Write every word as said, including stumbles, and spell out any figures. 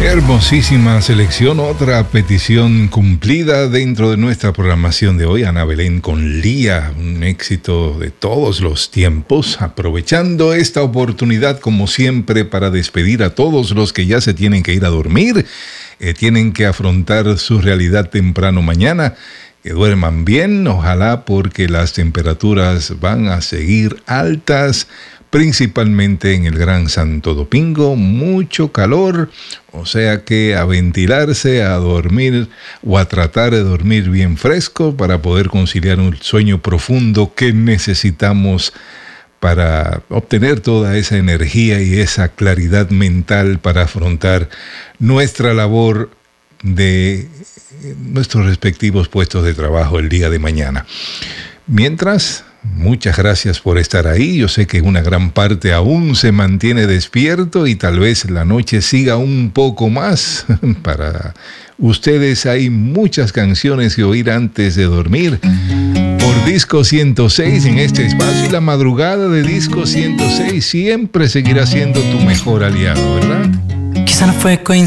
Hermosísima selección, otra petición cumplida dentro de nuestra programación de hoy. Ana Belén con Lía, un éxito de todos los tiempos. Aprovechando esta oportunidad, como siempre, para despedir a todos los que ya se tienen que ir a dormir, eh, tienen que afrontar su realidad temprano mañana. Que duerman bien, ojalá, porque las temperaturas van a seguir altas, principalmente en el Gran Santo Domingo, mucho calor, o sea que a ventilarse, a dormir o a tratar de dormir bien fresco para poder conciliar un sueño profundo que necesitamos para obtener toda esa energía y esa claridad mental para afrontar nuestra labor de nuestros respectivos puestos de trabajo el día de mañana. Mientras, muchas gracias por estar ahí. Yo sé que una gran parte aún se mantiene despierto y tal vez la noche siga un poco más. Para ustedes hay muchas canciones que oír antes de dormir. Por Disco ciento seis en este espacio, y la madrugada de Disco ciento seis siempre seguirá siendo tu mejor aliado, ¿verdad? Quizá no fue coincidencia.